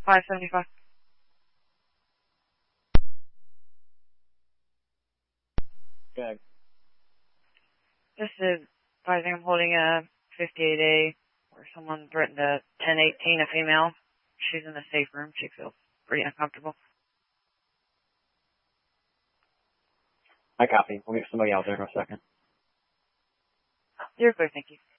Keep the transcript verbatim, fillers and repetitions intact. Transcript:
five seventy-five. Good. Just advising I'm holding a fifty-eight A where someone threatened a ten eighteen, a female. She's in the safe room. She feels pretty uncomfortable. I copy. We'll get somebody out there in a second. You're clear, thank you.